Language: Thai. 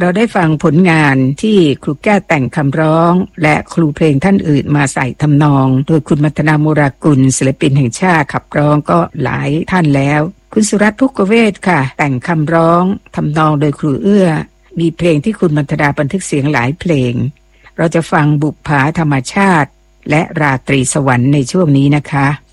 เราได้ฟังผลงานที่ครูแก้วแต่งคำร้องและครูเพลงท่านอื่นมาใส่ทำนองโดยคุณมัทนาโมรากุลศิลปินแห่งชาติขับร้องก็หลายท่านแล้วคุณสุรัตน์พุกเวศค่ะแต่งคำร้องทำนองโดยครูเอื้อมีเพลงที่คุณมัทนาบันทึกเสียงหลายเพลงเราจะฟังบุปผาธรรมชาติและราตรีสวรรค์ในช่วงนี้นะคะ